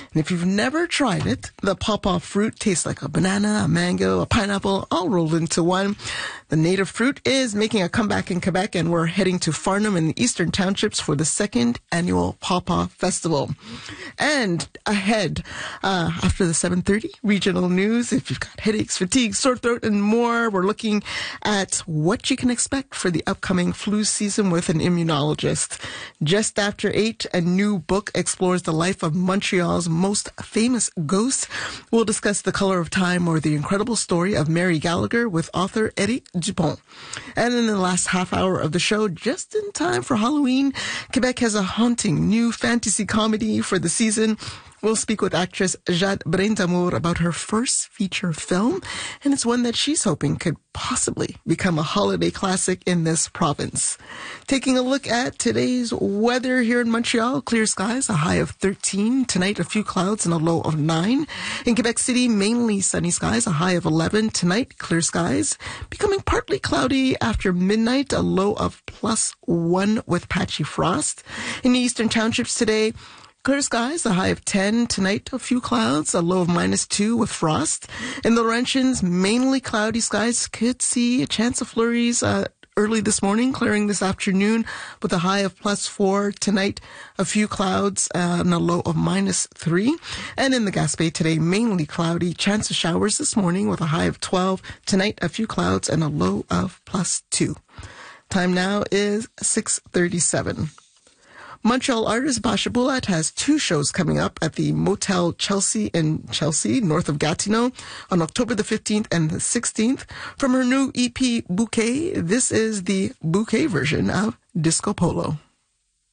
And if you've never tried it, the pawpaw fruit tastes like a banana, a mango, a pineapple, all rolled into one. The native fruit is making a comeback in Quebec, and we're heading to Farnham in the Eastern Townships for the second annual Pawpaw Festival. And ahead, after the 7:30 regional news, if you've got headaches, fatigue, sore throat, and more, we're looking at what you can expect for the upcoming flu season with an immunologist. Just after 8, a new book explores the life of Montreal's most famous ghost. We'll discuss The Color of Time, or the incredible story of Mary Gallagher, with author Eric Dupont. And in the last half hour of the show, just in time for Halloween, Quebec has a haunting new fantasy comedy for the season. We'll speak with actress Jade Brindamour about her first feature film, and it's one that she's hoping could possibly become a holiday classic in this province. Taking a look at today's weather here in Montreal, clear skies, a high of 13. Tonight, a few clouds and a low of 9. In Quebec City, mainly sunny skies, a high of 11. Tonight, clear skies, becoming partly cloudy after midnight, a low of +1 with patchy frost. In the Eastern Townships today, clear skies, a high of 10. Tonight, a few clouds, a low of -2 with frost. In the Laurentians, mainly cloudy skies. Could see a chance of flurries early this morning, clearing this afternoon with a high of +4. Tonight, a few clouds and a low of -3. And in the Gaspé today, mainly cloudy. Chance of showers this morning with a high of 12. Tonight, a few clouds and a low of +2. Time now is 6:37. Montreal artist Basha Bulat has 2 shows coming up at the Motel Chelsea in Chelsea, north of Gatineau, on October the 15th and the 16th. From her new EP, Bouquet, this is the Bouquet version of Disco Polo.